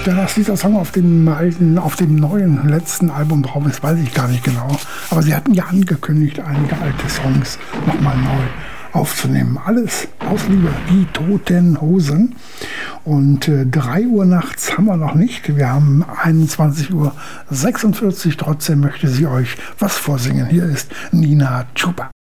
das dieser Song auf dem neuen, letzten Album drauf ist, weiß ich gar nicht genau. Aber sie hatten ja angekündigt, einige alte Songs nochmal neu aufzunehmen. Alles aus Liebe, die Toten Hosen. Und 3 Uhr nachts haben wir noch nicht. Wir haben 21:46 Uhr. Trotzdem möchte sie euch was vorsingen. Hier ist Nina Chuba.